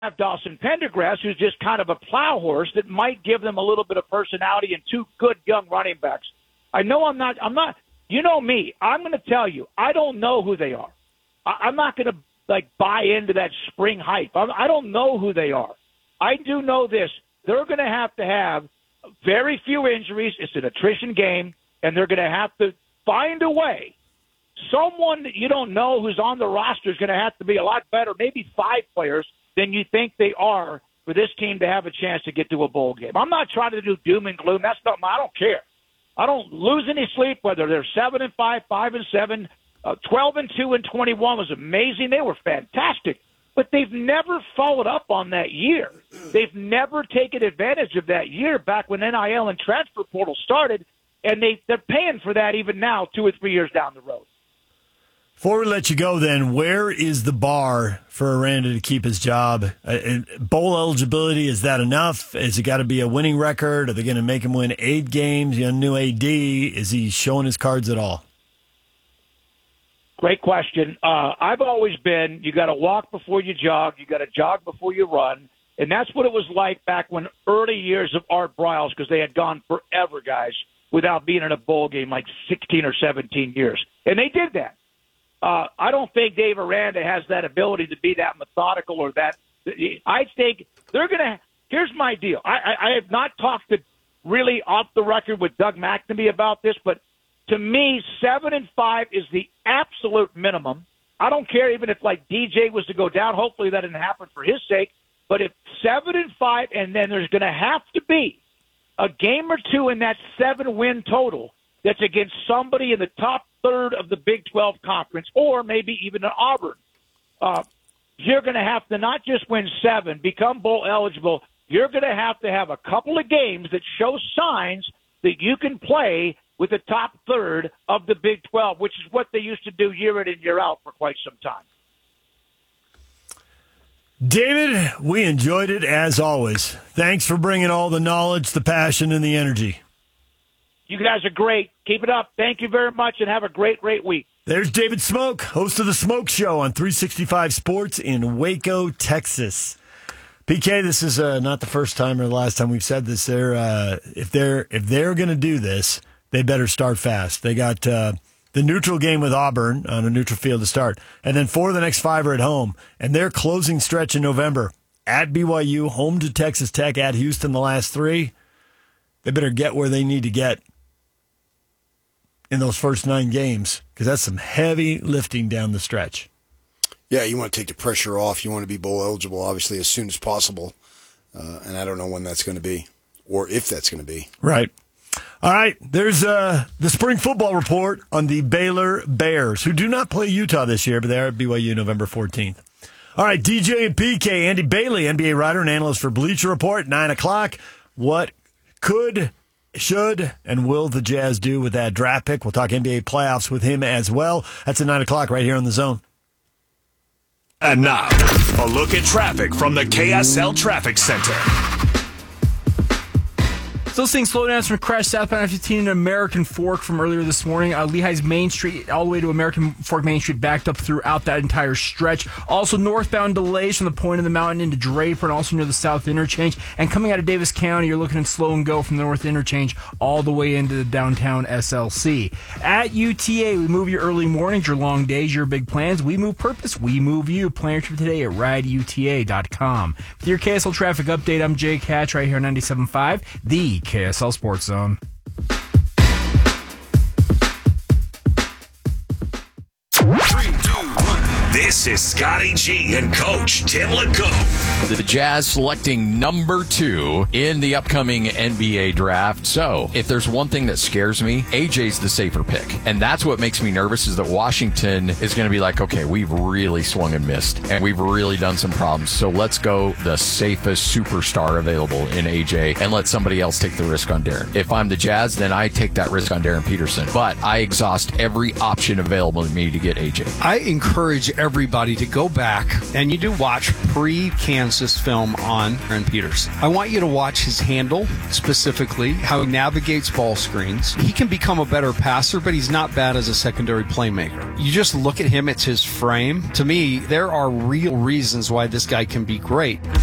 have Dawson Pendergrass, who's just kind of a plow horse that might give them a little bit of personality and two good young running backs. I know I'm not, you know me, I'm going to tell you, I don't know who they are. I'm not going to, buy into that spring hype. I don't know who they are. I do know this. They're going to have very few injuries. It's an attrition game, and they're going to have to find a way. Someone that you don't know who's on the roster is going to have to be a lot better, maybe 5 players, than you think they are for this team to have a chance to get to a bowl game. I'm not trying to do doom and gloom. That's not I don't care. I don't lose any sleep whether they're 7-5, 5-7, 12-2, and 21 was amazing. They were fantastic. But they've never followed up on that year. They've never taken advantage of that year back when NIL and transfer portal started, and they're paying for that even now 2 or 3 years down the road. Before we let you go, then, where is the bar for Aranda to keep his job? Bowl eligibility, is that enough? Has it got to be a winning record? Are they going to make him win 8 games? New AD, is he showing his cards at all? Great question. I've always been, you got to walk before you jog, you got to jog before you run, and that's what it was like back when early years of Art Briles, because they had gone forever, guys, without being in a bowl game, like 16 or 17 years. And they did that. I don't think Dave Aranda has that ability to be that methodical or that. I think they're going to. Here's my deal. I have not talked to really off the record with Doug McNamee about this, but to me, 7-5 is the absolute minimum. I don't care even if DJ was to go down. Hopefully that didn't happen for his sake. But if 7-5, and then there's going to have to be a game or two in that 7-win total that's against somebody in the top third of the Big 12 conference, or maybe even an Auburn. You're going to have to not just win 7, become bowl eligible. You're going to have a couple of games that show signs that you can play with the top third of the Big 12, which is what they used to do year in and year out for quite some time. David, we enjoyed it as always. Thanks for bringing all the knowledge, the passion, and the energy. You guys are great. Keep it up. Thank you very much, and have a great, great week. There's David Smoke, host of The Smoke Show on 365 Sports in Waco, Texas. PK, this is not the first time or the last time we've said this. If they're going to do this, they better start fast. They got the neutral game with Auburn on a neutral field to start, and then 4 of the next 5 are at home. And their closing stretch in November at BYU, home to Texas Tech, at Houston the last 3. They better get where they need to get in those first 9 games, because that's some heavy lifting down the stretch. Yeah, you want to take the pressure off. You want to be bowl eligible, obviously, as soon as possible. And I don't know when that's going to be, or if that's going to be. Right. All right, there's the spring football report on the Baylor Bears, who do not play Utah this year, but they are at BYU November 14th. All right, DJ and PK, Andy Bailey, NBA writer and analyst for Bleacher Report, 9 o'clock. What could, should, and will the Jazz do with that draft pick? We'll talk NBA playoffs with him as well. That's at 9 o'clock right here on The Zone. And now, a look at traffic from the KSL Traffic Center. Still seeing slowdowns from crash southbound I-15 and American Fork from earlier this morning. Lehigh's Main Street all the way to American Fork Main Street backed up throughout that entire stretch. Also northbound delays from the point of the mountain into Draper and also near the south interchange. And coming out of Davis County, you're looking at slow and go from the north interchange all the way into the downtown SLC. At UTA, we move your early mornings, your long days, your big plans. We move purpose, we move you. Plan your trip today at rideuta.com. With your KSL traffic update, I'm Jake Hatch right here on 97.5, the KSL Sports Zone. This is Scotty G and Coach Tim LeCoe. The Jazz selecting number 2 in the upcoming NBA draft. So, if there's one thing that scares me, AJ's the safer pick. And that's what makes me nervous, is that Washington is going to be like, okay, we've really swung and missed, and we've really done some problems. So let's go the safest superstar available in AJ and let somebody else take the risk on Darren. If I'm the Jazz, then I take that risk on Darren Peterson. But I exhaust every option available to me to get AJ. I encourage everybody everybody to go back and you do watch pre-Kansas film on Aaron Peters. I want you to watch his handle, specifically how he navigates ball screens. He can become a better passer, but he's not bad as a secondary playmaker. You just look at him, it's his frame. To me, there are real reasons why this guy can be great.